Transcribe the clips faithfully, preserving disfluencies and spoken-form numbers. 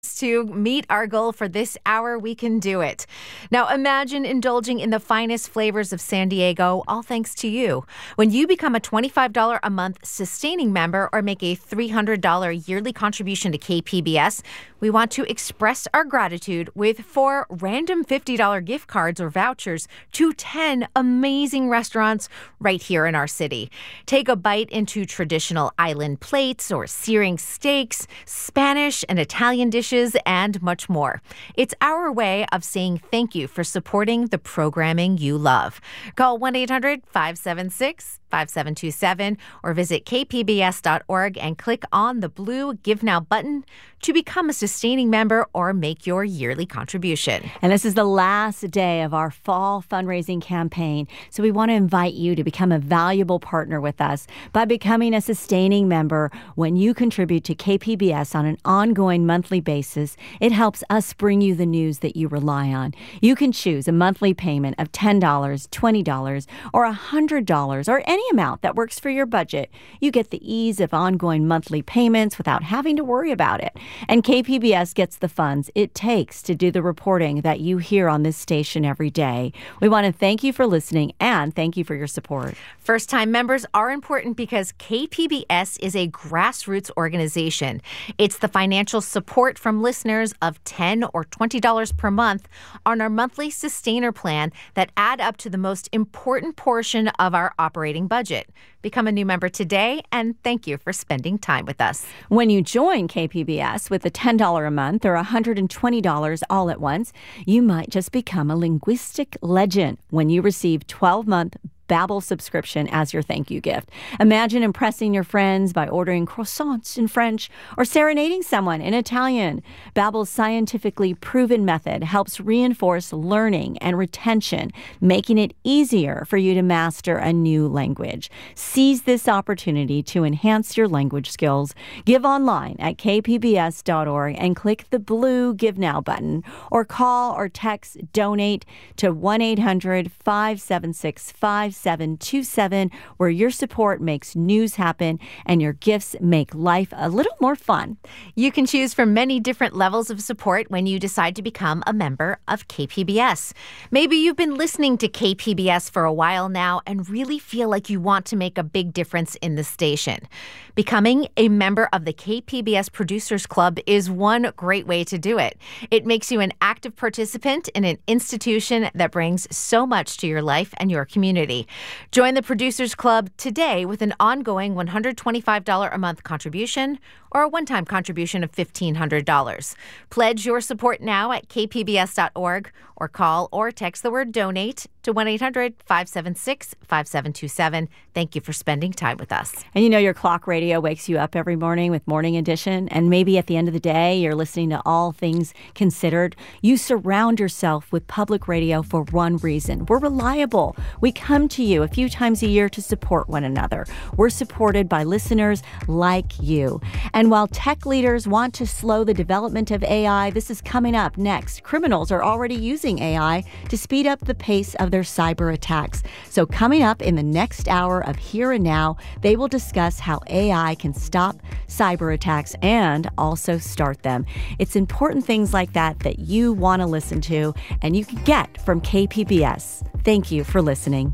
To meet our goal for this hour, we can do it. Now, imagine indulging in the finest flavors of San Diego, all thanks to you. When you become a twenty-five dollars a month sustaining member or make a three hundred dollars yearly contribution to K P B S, we want to express our gratitude with four random fifty dollars gift cards or vouchers to ten amazing restaurants right here in our city. Take a bite into traditional island plates or searing steaks, Spanish and Italian dishes, and much more. It's our way of saying thank you for supporting the programming you love. Call one eight hundred five seven six five seven two seven or visit k p b s dot org and click on the blue Give Now button to become a sustaining member or make your yearly contribution. And this is the last day of our fall fundraising campaign, so we want to invite you to become a valuable partner with us by becoming a sustaining member. When you contribute to K P B S on an ongoing monthly basis, it helps us bring you the news that you rely on. You can choose a monthly payment of ten dollars, twenty dollars, or one hundred dollars, or any amount that works for your budget. You get the ease of ongoing monthly payments without having to worry about it. And K P B S gets the funds it takes to do the reporting that you hear on this station every day. We want to thank you for listening and thank you for your support. First-time members are important because K P B S is a grassroots organization. It's the financial support from listeners of ten dollars or twenty dollars per month on our monthly sustainer plan that add up to the most important portion of our operating budget. Become a new member today, and thank you for spending time with us. When you join K P B S with a ten dollars a month or one hundred twenty dollars all at once, you might just become a linguistic legend when you receive twelve-month Babbel subscription as your thank you gift. Imagine impressing your friends by ordering croissants in French or serenading someone in Italian. Babbel's scientifically proven method helps reinforce learning and retention, making it easier for you to master a new language. Seize this opportunity to enhance your language skills. Give online at k p b s dot org and click the blue Give Now button, or call or text donate to one eight hundred five seven six five seven two seven, where your support makes news happen and your gifts make life a little more fun. You can choose from many different levels of support when you decide to become a member of K P B S. Maybe you've been listening to K P B S for a while now and really feel like you want to make a big difference in the station. Becoming a member of the K P B S Producers Club is one great way to do it. It makes you an active participant in an institution that brings so much to your life and your community. Join the Producers Club today with an ongoing one hundred twenty-five dollars a month contribution or a one-time contribution of fifteen hundred dollars. Pledge your support now at k p b s dot org or call or text the word donate to one eight hundred five seven six five seven two seven. Thank you for spending time with us. And you know your clock radio wakes you up every morning with Morning Edition, and maybe at the end of the day you're listening to All Things Considered. You surround yourself with public radio for one reason. We're reliable. We come to you a few times a year to support one another. We're supported by listeners like you. And while tech leaders want to slow the development of A I, this is coming up next. Criminals are already using A I to speed up the pace of their cyber attacks. So coming up in the next hour of Here and Now, they will discuss how A I can stop cyber attacks and also start them. It's important things like that that you want to listen to and you can get from K P B S. Thank you for listening.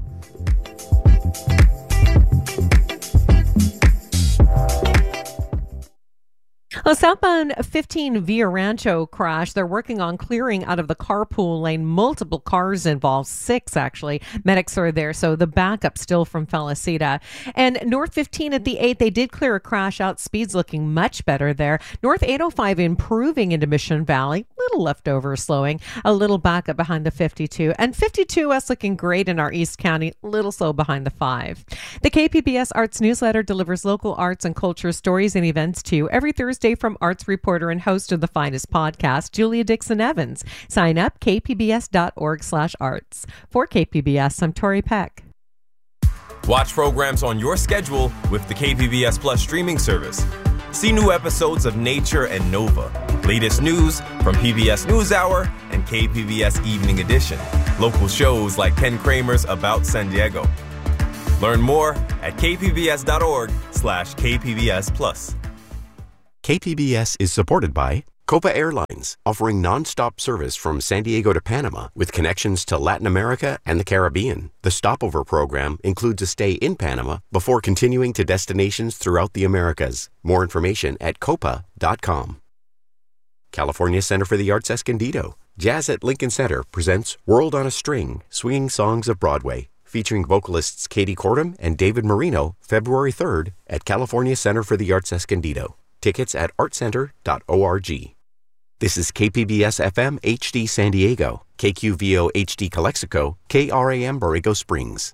A southbound fifteen Via Rancho crash. They're working on clearing out of the carpool lane. Multiple cars involved, six actually. Medics are there, so the backup still from Felicita. And North fifteen at the eight, they did clear a crash out. Speed's looking much better there. North eight oh five improving into Mission Valley. Little leftover slowing. A little backup behind the fifty-two. And fifty-two West looking great in our East County. Little slow behind the five. The K P B S Arts Newsletter delivers local arts and culture stories and events to you every Thursday from arts reporter and host of the finest podcast, Julia Dixon Evans. Sign up, k p b s dot org slash arts. For K P B S, I'm Tori Peck. Watch programs on your schedule with the K P B S Plus streaming service. See new episodes of Nature and Nova, latest news from P B S NewsHour and K P B S Evening Edition, local shows like Ken Kramer's About San Diego. Learn more at k p b s dot org slash k p b s plus. K P B S is supported by Copa Airlines, offering nonstop service from San Diego to Panama with connections to Latin America and the Caribbean. The stopover program includes a stay in Panama before continuing to destinations throughout the Americas. More information at copa dot com. California Center for the Arts Escondido. Jazz at Lincoln Center presents World on a String, Swinging Songs of Broadway, featuring vocalists Katie Cordham and David Marino, February third at California Center for the Arts Escondido. Tickets at art center dot org. This is K P B S F M H D San Diego, K Q V O H D Calexico, K R A M Borrego Springs.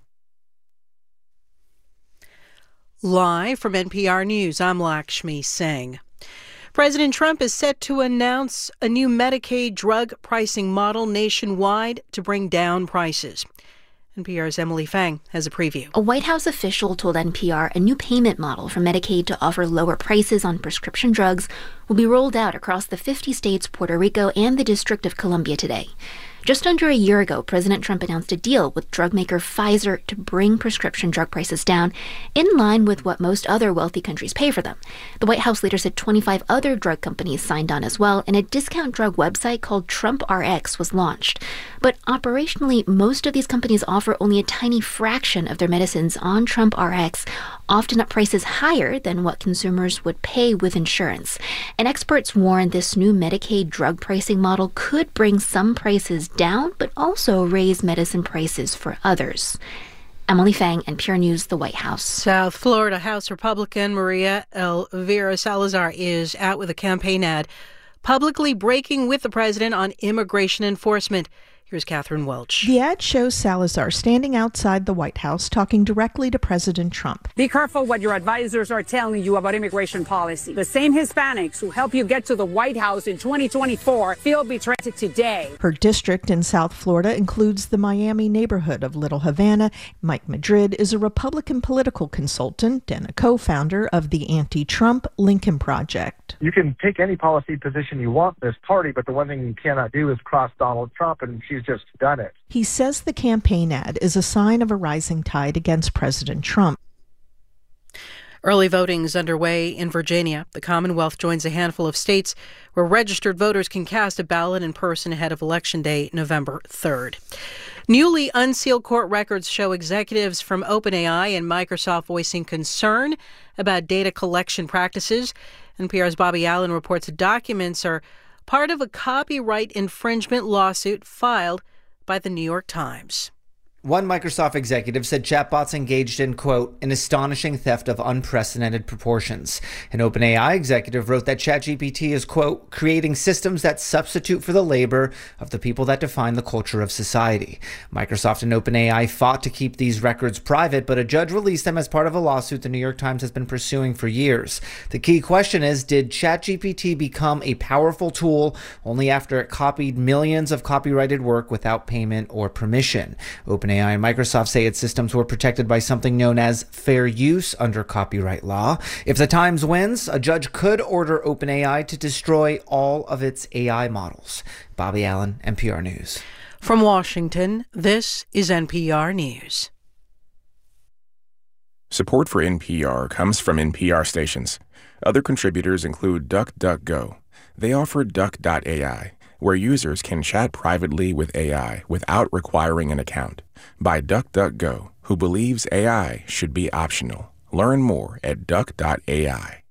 Live from N P R News, I'm Lakshmi Singh. President Trump is set to announce a new Medicaid drug pricing model nationwide to bring down prices. N P R's Emily Fang has a preview. A White House official told N P R a new payment model for Medicaid to offer lower prices on prescription drugs will be rolled out across the fifty states, Puerto Rico, and the District of Columbia today. Just under a year ago, President Trump announced a deal with drug maker Pfizer to bring prescription drug prices down in line with what most other wealthy countries pay for them. The White House later said twenty-five other drug companies signed on as well, and a discount drug website called Trump R X was launched. But operationally, most of these companies offer only a tiny fraction of their medicines on Trump R X, often at prices higher than what consumers would pay with insurance. And experts warn this new Medicaid drug pricing model could bring some prices down, but also raise medicine prices for others. Emily Fang, N P R News, the White House. South Florida House Republican Maria Elvira Salazar is out with a campaign ad publicly breaking with the president on immigration enforcement. Here's Catherine Welch. The ad shows Salazar standing outside the White House talking directly to President Trump. Be careful what your advisors are telling you about immigration policy. The same Hispanics who help you get to the White House in twenty twenty-four feel betrayed today. Her district in South Florida includes the Miami neighborhood of Little Havana. Mike Madrid is a Republican political consultant and a co-founder of the anti-Trump Lincoln Project. You can take any policy position you want in this party, but the one thing you cannot do is cross Donald Trump, and she's just done it. He says the campaign ad is a sign of a rising tide against President Trump. Early voting is underway in Virginia. The Commonwealth joins a handful of states where registered voters can cast a ballot in person ahead of Election Day, November third. Newly unsealed court records show executives from OpenAI and Microsoft voicing concern about data collection practices. N P R's Bobby Allen reports the documents are part of a copyright infringement lawsuit filed by the New York Times. One Microsoft executive said chatbots engaged in, quote, an astonishing theft of unprecedented proportions. An OpenAI executive wrote that ChatGPT is, quote, creating systems that substitute for the labor of the people that define the culture of society. Microsoft and OpenAI fought to keep these records private, but a judge released them as part of a lawsuit the New York Times has been pursuing for years. The key question is, did ChatGPT become a powerful tool only after it copied millions of copyrighted work without payment or permission? OpenAI OpenAI and Microsoft say its systems were protected by something known as fair use under copyright law. If the Times wins, a judge could order OpenAI to destroy all of its A I models. Bobby Allen, N P R News. From Washington, this is N P R News. Support for N P R comes from N P R stations. Other contributors include DuckDuckGo. They offer Duck dot A I, where users can chat privately with A I without requiring an account. By DuckDuckGo, who believes A I should be optional. Learn more at duck dot A I.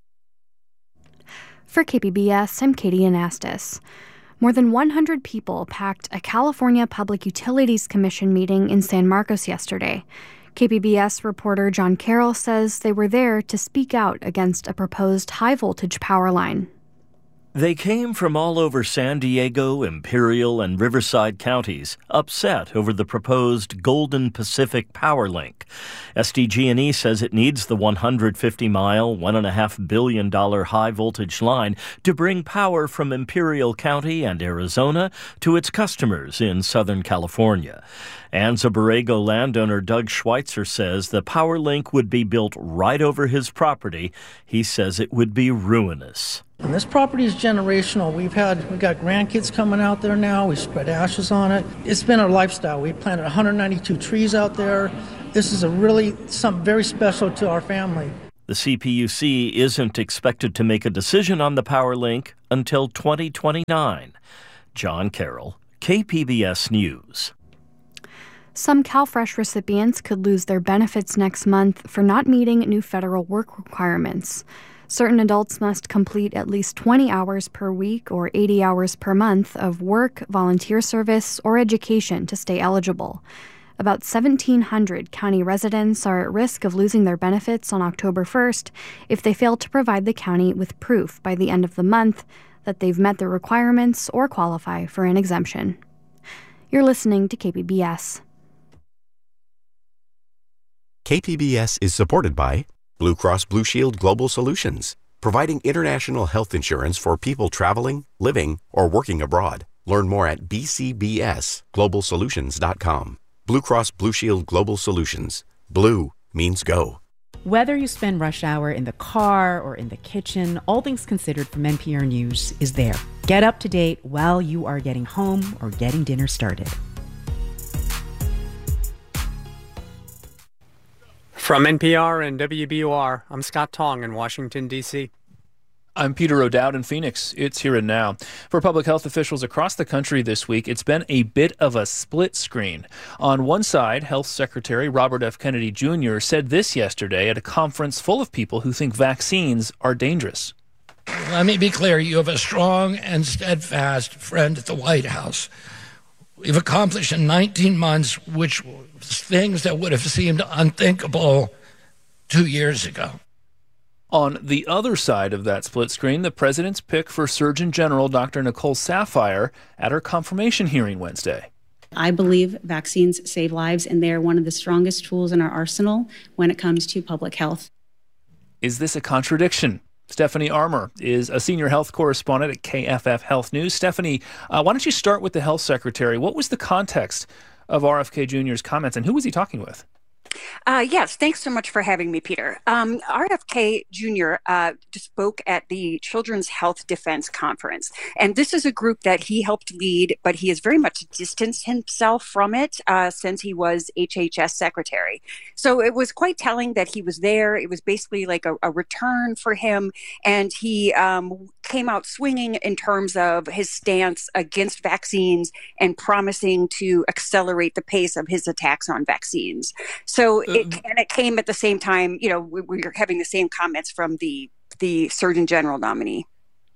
For K P B S, I'm Katie Anastas. More than one hundred people packed a California Public Utilities Commission meeting in San Marcos yesterday. K P B S reporter John Carroll says they were there to speak out against a proposed high-voltage power line. They came from all over San Diego, Imperial, and Riverside counties, upset over the proposed Golden Pacific Power Link. S D G and E says it needs the one hundred fifty mile, one point five billion dollars high-voltage line to bring power from Imperial County and Arizona to its customers in Southern California. Anza Borrego landowner Doug Schweitzer says the power link would be built right over his property. He says it would be ruinous. And this property is generational. We've had, we got grandkids coming out there now. We spread ashes on it. It's been our lifestyle. We planted one hundred ninety-two trees out there. This is a really something very special to our family. The C P U C isn't expected to make a decision on the Powerlink until twenty twenty-nine. John Carroll, K P B S News. Some CalFresh recipients could lose their benefits next month for not meeting new federal work requirements. Certain adults must complete at least twenty hours per week or eighty hours per month of work, volunteer service, or education to stay eligible. About seventeen hundred county residents are at risk of losing their benefits on October first if they fail to provide the county with proof by the end of the month that they've met the requirements or qualify for an exemption. You're listening to K P B S. K P B S is supported by Blue Cross Blue Shield Global Solutions, providing international health insurance for people traveling, living, or working abroad. Learn more at b c b s global solutions dot com. Blue Cross Blue Shield Global Solutions. Blue means go. Whether you spend rush hour in the car or in the kitchen, All Things Considered from N P R News is there. Get up to date while you are getting home or getting dinner started. From N P R and W B U R, I'm Scott Tong in Washington, D C I'm Peter O'Dowd in Phoenix. It's here and now. For public health officials across the country this week, it's been a bit of a split screen. On one side, Health Secretary Robert F. Kennedy Junior said this yesterday at a conference full of people who think vaccines are dangerous. Let me be clear. You have a strong and steadfast friend at the White House. We've accomplished in nineteen months, which was things that would have seemed unthinkable two years ago. On the other side of that split screen, the president's pick for Surgeon General Doctor Nicole Saphier at her confirmation hearing Wednesday. I believe vaccines save lives, and they are one of the strongest tools in our arsenal when it comes to public health. Is this a contradiction? Stephanie Armour is a senior health correspondent at K F F Health News. Stephanie, uh, why don't you start with the health secretary? What was the context of R F K Junior's comments, and who was he talking with? Uh, yes, thanks so much for having me, Peter. Um, R F K Junior uh, spoke at the Children's Health Defense Conference, and this is a group that he helped lead, but he has very much distanced himself from it uh, since he was H H S secretary. So it was quite telling that he was there. It was basically like a, a return for him, and he um, came out swinging in terms of his stance against vaccines and promising to accelerate the pace of his attacks on vaccines. So it, and it came at the same time, you know, we, we were having the same comments from the the Surgeon General nominee.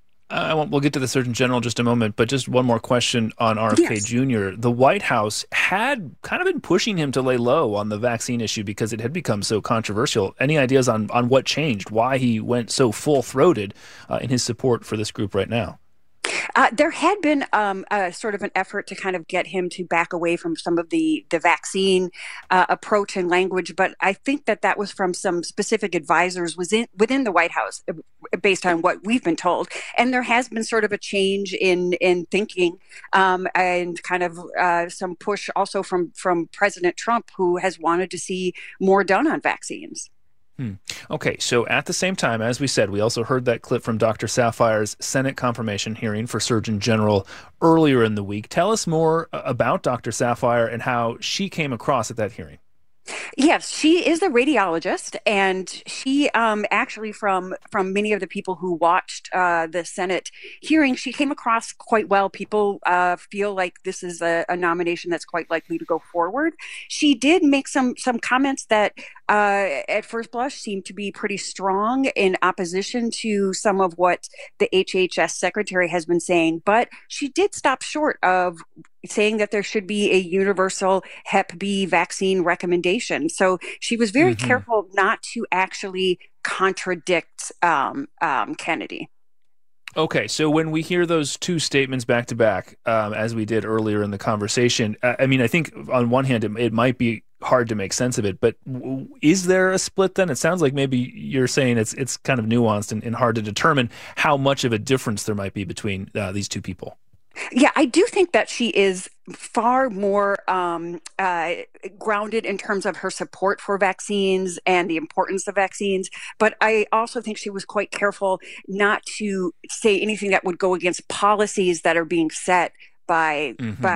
I won't, we'll get to the Surgeon General in just a moment, but just one more question on R F K yes. Junior The White House had kind of been pushing him to lay low on the vaccine issue because it had become so controversial. Any ideas on, on what changed, why he went so full-throated uh, in his support for this group right now? Uh, there had been um, a sort of an effort to kind of get him to back away from some of the, the vaccine uh, approach and language, but I think that that was from some specific advisors within, within the White House, based on what we've been told. And there has been sort of a change in, in thinking um, and kind of uh, some push also from, from President Trump, who has wanted to see more done on vaccines. Hmm. Okay, so at the same time, as we said, we also heard that clip from Doctor Saphier's Senate confirmation hearing for Surgeon General earlier in the week. Tell us more about Doctor Saphier and how she came across at that hearing. Yes, she is a radiologist, and she um, actually, from from many of the people who watched uh, the Senate hearing, she came across quite well. People uh, feel like this is a, a nomination that's quite likely to go forward. She did make some some comments that uh, at first blush seemed to be pretty strong in opposition to some of what the H H S secretary has been saying, but she did stop short of saying that there should be a universal Hep B vaccine recommendation. So she was very mm-hmm. careful not to actually contradict um, um, Kennedy. Okay, so when we hear those two statements back to back, um, as we did earlier in the conversation, uh, I mean, I think on one hand, it, it might be hard to make sense of it, but w- is there a split then? It sounds like maybe you're saying it's it's kind of nuanced and, and hard to determine how much of a difference there might be between uh, these two people. Yeah, I do think that she is far more um, uh, grounded in terms of her support for vaccines and the importance of vaccines. But I also think she was quite careful not to say anything that would go against policies that are being set by mm-hmm. by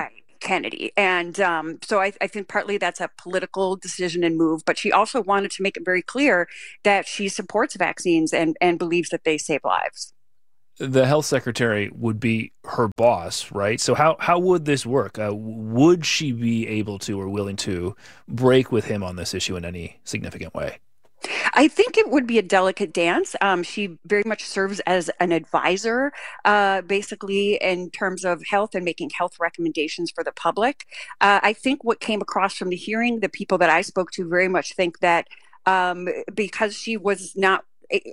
Kennedy. And um, so I, I think partly that's a political decision and move, but she also wanted to make it very clear that she supports vaccines and, and believes that they save lives. The health secretary would be her boss, right? So how, how would this work? Uh, would she be able to or willing to break with him on this issue in any significant way? I think it would be a delicate dance. Um, she very much serves as an advisor, uh, basically, in terms of health and making health recommendations for the public. Uh, I think what came across from the hearing, the people that I spoke to very much think that um, because she was not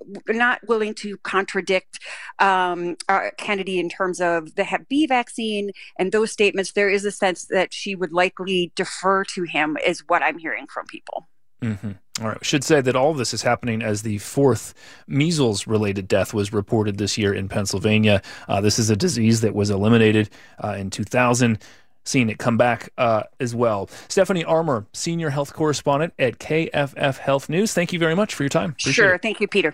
not willing to contradict um, uh, Kennedy in terms of the Hep B vaccine and those statements, there is a sense that she would likely defer to him, is what I'm hearing from people. Mm-hmm. All right. I should say that all of this is happening as the fourth measles-related death was reported this year in Pennsylvania. Uh, this is a disease that was eliminated uh, in two thousand. Seeing it come back uh, as well. Stephanie Armour, Senior Health Correspondent at K F F Health News. Thank you very much for your time. Appreciate sure. it. Thank you, Peter.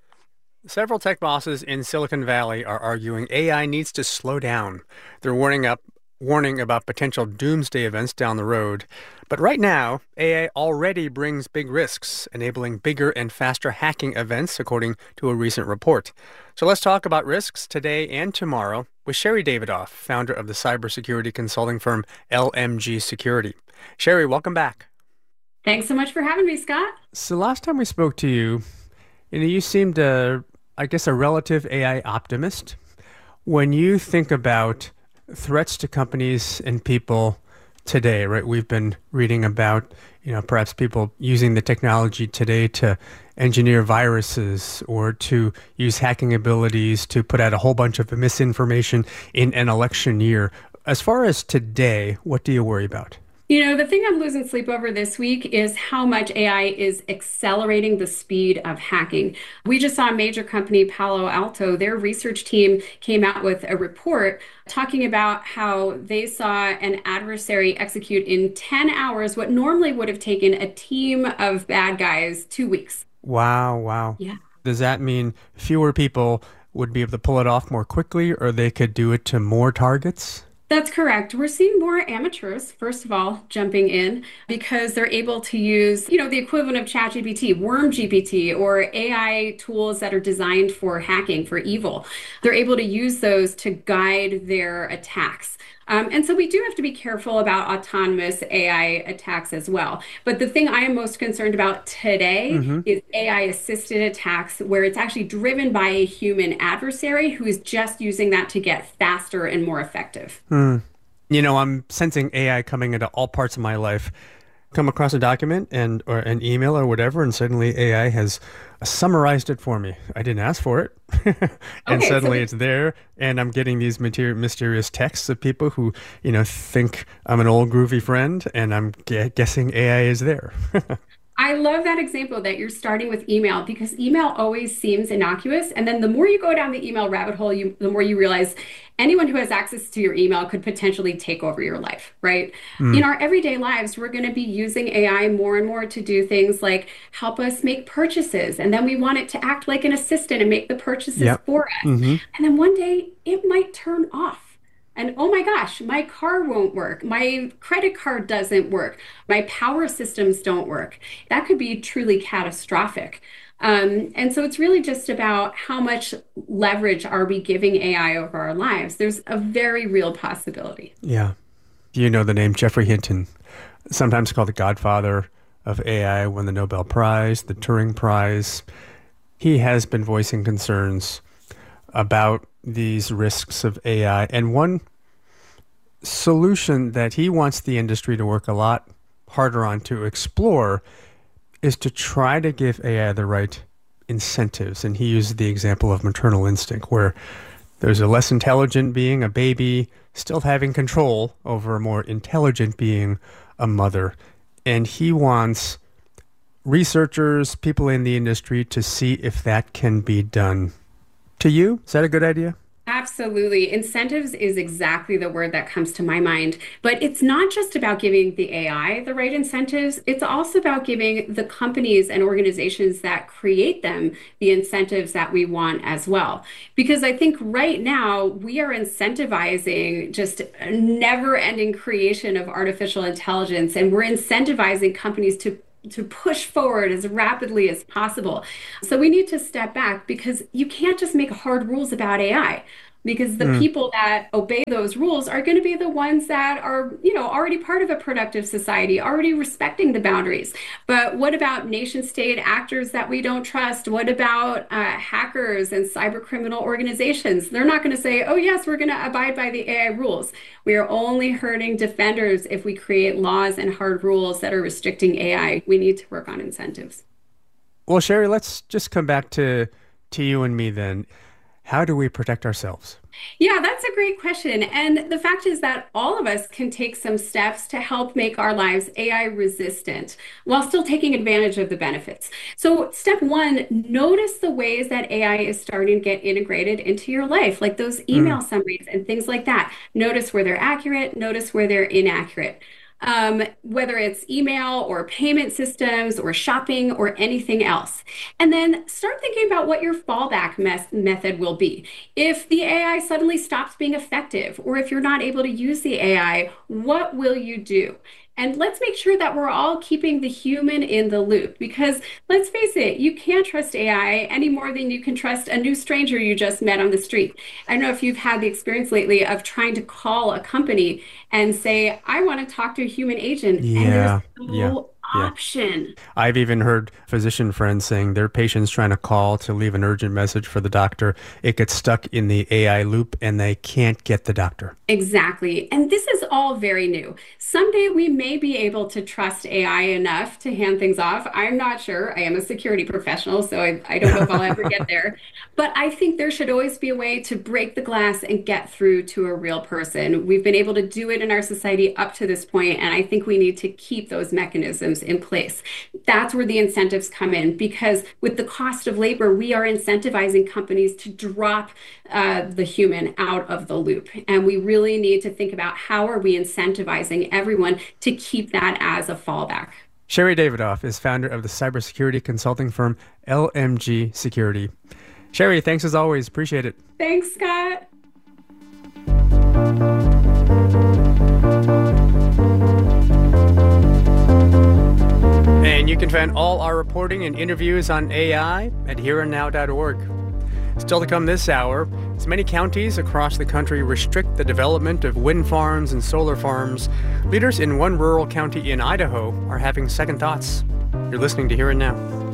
Several tech bosses in Silicon Valley are arguing A I needs to slow down. They're warning up, warning about potential doomsday events down the road. But right now, A I already brings big risks, enabling bigger and faster hacking events, according to a recent report. So let's talk about risks today and tomorrow with Sherry Davidoff, founder of the cybersecurity consulting firm L M G Security. Sherry, welcome back. Thanks so much for having me, Scott. So last time we spoke to you, you know, you seemed, uh, I guess, a relative A I optimist. When you think about threats to companies and people today, right? We've been reading about, you know, perhaps people using the technology today to engineer viruses or to use hacking abilities to put out a whole bunch of misinformation in an election year. As far as today, what do you worry about? You know, the thing I'm losing sleep over this week is how much A I is accelerating the speed of hacking. We just saw a major company, Palo Alto, their research team came out with a report talking about how they saw an adversary execute in ten hours what normally would have taken a team of bad guys two weeks. Wow, wow. Yeah. Does that mean fewer people would be able to pull it off more quickly, or they could do it to more targets? That's correct. We're seeing more amateurs, first of all, jumping in because they're able to use, you know, the equivalent of ChatGPT, WormGPT, or A I tools that are designed for hacking, for evil. They're able to use those to guide their attacks. Um, and so we do have to be careful about autonomous A I attacks as well. But the thing I am most concerned about today mm-hmm. is A I-assisted attacks where it's actually driven by a human adversary who is just using that to get faster and more effective. Hmm. You know, I'm sensing A I coming into all parts of my life. Come across a document and or an email or whatever, and suddenly A I has summarized it for me. I didn't ask for it. and okay, suddenly so it's there, and I'm getting these materi- mysterious texts of people who, you know, think I'm an old groovy friend, and I'm g- guessing A I is there. I love that example that you're starting with email, because email always seems innocuous. And then the more you go down the email rabbit hole, you, the more you realize anyone who has access to your email could potentially take over your life, right? Mm. In our everyday lives, we're going to be using A I more and more to do things like help us make purchases. And then we want it to act like an assistant and make the purchases yep. for us. Mm-hmm. And then one day it might turn off. And oh my gosh, my car won't work. My credit card doesn't work. My power systems don't work. That could be truly catastrophic. Um, and so it's really just about how much leverage are we giving A I over our lives. There's a very real possibility. Yeah. You know the name Geoffrey Hinton, sometimes called the godfather of A I, won the Nobel Prize, the Turing Prize. He has been voicing concerns about these risks of A I. And one solution that he wants the industry to work a lot harder on to explore is to try to give A I the right incentives. And he uses the example of maternal instinct, where there's a less intelligent being, a baby, still having control over a more intelligent being, a mother. And he wants researchers, people in the industry, to see if that can be done. To you, is that a good idea? Absolutely. Incentives is exactly the word that comes to my mind. But it's not just about giving the A I the right incentives. It's also about giving the companies and organizations that create them the incentives that we want as well. Because I think right now we are incentivizing just a never-ending creation of artificial intelligence, and we're incentivizing companies to to push forward as rapidly as possible. So we need to step back, because you can't just make hard rules about A I, because the mm. people that obey those rules are going to be the ones that are, you know, already part of a productive society, already respecting the boundaries. But what about nation state actors that we don't trust? What about uh, hackers and cyber criminal organizations? They're not going to say, oh, yes, we're going to abide by the A I rules. We are only hurting defenders if we create laws and hard rules that are restricting A I. We need to work on incentives. Well, Sherry, let's just come back to, to you and me then. How do we protect ourselves? Yeah, that's a great question. And the fact is that all of us can take some steps to help make our lives A I resistant while still taking advantage of the benefits. So step one, notice the ways that A I is starting to get integrated into your life, like those email mm. summaries and things like that. Notice where they're accurate, notice where they're inaccurate. Um, whether it's email or payment systems or shopping or anything else. And then start thinking about what your fallback mes- method will be. If the A I suddenly stops being effective, or if you're not able to use the A I, what will you do? And let's make sure that we're all keeping the human in the loop, because let's face it, you can't trust A I any more than you can trust a new stranger you just met on the street. I don't know if you've had the experience lately of trying to call a company and say, I want to talk to a human agent. Yeah, and there's no yeah. option. I've even heard physician friends saying their patients trying to call to leave an urgent message for the doctor. It gets stuck in the A I loop and they can't get the doctor. Exactly. And this is all very new. Someday we may be able to trust A I enough to hand things off. I'm not sure. I am a security professional, so I, I don't know if I'll ever get there. But I think there should always be a way to break the glass and get through to a real person. We've been able to do it in our society up to this point, and I think we need to keep those mechanisms in place. That's where the incentives come in, because with the cost of labor, we are incentivizing companies to drop uh, the human out of the loop. And we really need to think about how are we incentivizing everyone to keep that as a fallback. Sherry Davidoff is founder of the cybersecurity consulting firm L M G Security. Sherry, thanks as always. Appreciate it. Thanks, Scott. And you can find all our reporting and interviews on A I at here and now dot org. Still to come this hour, as many counties across the country restrict the development of wind farms and solar farms, leaders in one rural county in Idaho are having second thoughts. You're listening to Here and Now.